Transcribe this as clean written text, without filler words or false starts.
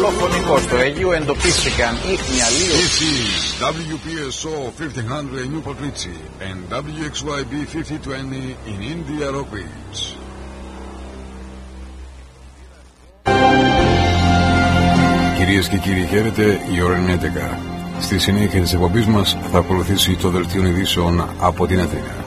δολοφονικό. Στο Αίγυο εντοπίστηκαν ίχνη αλλήλου. This is WPSO 1500 Newport Ritchie and WXYB 5020 in India Rock Beach. Κυρίες και κύριοι, χαίρετε, η ώρα είναι 11. Στη συνέχεια της εκπομπής μας θα ακολουθήσει το δελτίο ειδήσεων από την Αθήνα.